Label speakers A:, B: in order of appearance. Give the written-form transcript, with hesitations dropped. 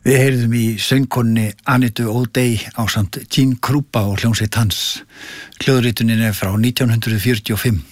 A: Við heyrðum í söngkonni Anitu O'Day ásamt Gene Krupa og hljómsveit hans. Hljóðritunin er frá 1945.